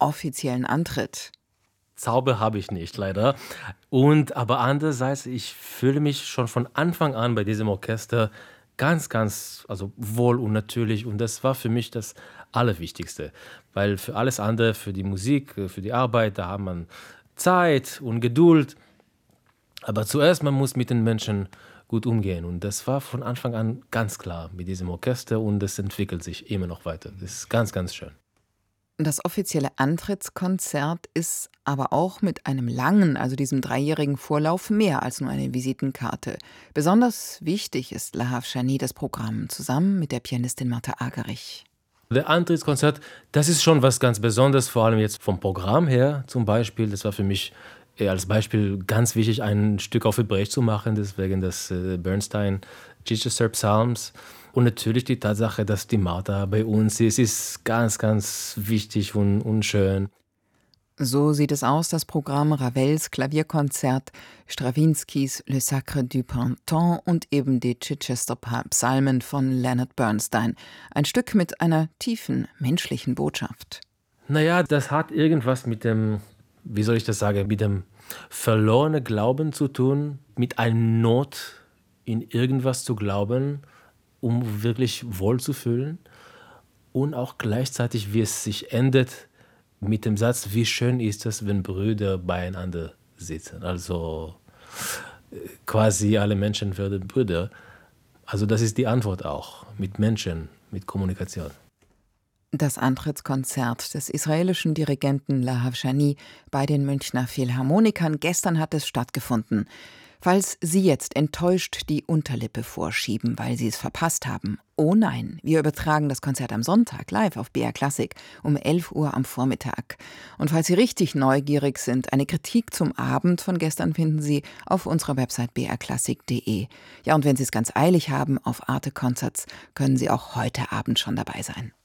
offiziellen Antritt? Zauber habe ich nicht, leider. Aber andererseits, ich fühle mich schon von Anfang an bei diesem Orchester ganz, also wohl und natürlich. Und das war für mich das Allerwichtigste. Weil für alles andere, für die Musik, für die Arbeit, da hat man Zeit und Geduld. Aber zuerst, man muss mit den Menschen gut umgehen. Und das war von Anfang an ganz klar mit diesem Orchester und das entwickelt sich immer noch weiter. Das ist ganz schön. Das offizielle Antrittskonzert ist aber auch mit einem langen, also diesem 3-jährigen Vorlauf mehr als nur eine Visitenkarte. Besonders wichtig ist Lahav Shani das Programm, zusammen mit der Pianistin Martha Argerich. Der Antrittskonzert, das ist schon was ganz Besonderes, vor allem jetzt vom Programm her zum Beispiel. Das war für mich als Beispiel ganz wichtig, ein Stück auf Hebräisch zu machen, deswegen das Bernstein Chichester Psalms. Und natürlich die Tatsache, dass die Martha bei uns ist ganz wichtig und schön. So sieht es aus, das Programm Ravels Klavierkonzert, Strawinskys Le Sacre du Printemps und eben die Chichester Psalmen von Leonard Bernstein. Ein Stück mit einer tiefen menschlichen Botschaft. Naja, das hat irgendwas mit dem, wie soll ich das sagen, mit dem verlorenen Glauben zu tun, mit einer Not in irgendwas zu glauben, um wirklich wohl zu fühlen und auch gleichzeitig, wie es sich endet mit dem Satz, wie schön ist es, wenn Brüder beieinander sitzen. Also quasi alle Menschen werden Brüder. Also das ist die Antwort auch, mit Menschen, mit Kommunikation. Das Antrittskonzert des israelischen Dirigenten Lahav Shani bei den Münchner Philharmonikern. Gestern hat es stattgefunden. Falls Sie jetzt enttäuscht die Unterlippe vorschieben, weil Sie es verpasst haben. Oh nein, wir übertragen das Konzert am Sonntag live auf BR Klassik um 11 Uhr am Vormittag. Und falls Sie richtig neugierig sind, eine Kritik zum Abend von gestern finden Sie auf unserer Website brklassik.de. Ja, und wenn Sie es ganz eilig haben auf Arte Concerts, können Sie auch heute Abend schon dabei sein.